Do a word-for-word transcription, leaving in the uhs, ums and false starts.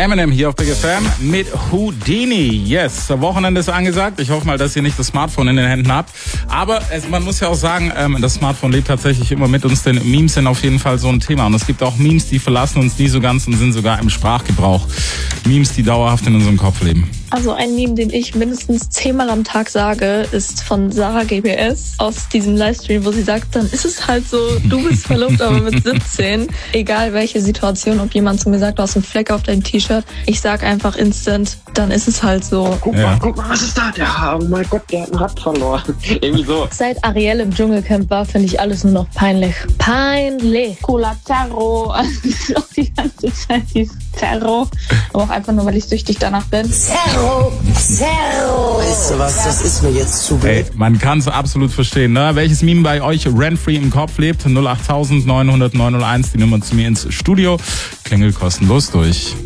Eminem hier auf Big F M mit Houdini. Yes, Wochenende ist angesagt. Ich hoffe mal, dass ihr nicht das Smartphone in den Händen habt. Aber es, man muss ja auch sagen, ähm, das Smartphone lebt tatsächlich immer mit uns, denn Memes sind auf jeden Fall so ein Thema. Und es gibt auch Memes, die verlassen uns nie so ganz und sind sogar im Sprachgebrauch. Memes, die dauerhaft in unserem Kopf leben. Also ein Meme, den ich mindestens zehnmal am Tag sage, ist von Sarah G B S aus diesem Livestream, wo sie sagt, dann ist es halt so, du bist verlobt, aber mit siebzehn. Egal welche Situation, ob jemand zu mir sagt, du hast einen Fleck auf deinem T-Shirt, ich sag einfach instant, dann ist es halt so. Guck Ja. mal, guck mal, was ist da? Ja, oh mein Gott, der hat ein Rad verloren. Irgendwie so. Seit Ariel im Dschungelcamp war, finde ich alles nur noch peinlich. Peinlich. Cola Zero, also auch die ganze Zeit dieses Zero, aber auch einfach nur, weil ich süchtig danach bin. Zero, Zero. Weißt du was, das ist mir jetzt zu Hey, blöd. man kann es absolut verstehen, ne? Welches Meme bei euch rent-free im Kopf lebt? null acht neun null null neun null eins, die Nummer zu mir ins Studio. Klingel kostenlos durch.